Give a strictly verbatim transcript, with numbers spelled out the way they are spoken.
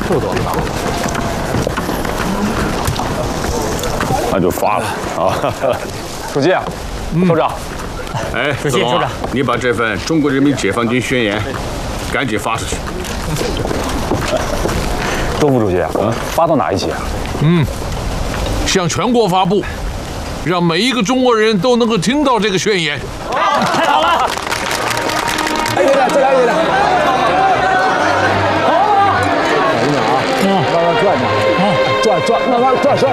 不多大。 那就发了啊！ 主席，首长， 哎， 主席，首长， 你把这份中国人民解放军宣言赶紧发出去。 周副主席，嗯，发到哪一级啊？ 嗯，向全国发布，让每一个中国人都能够听到这个宣言。 太好了！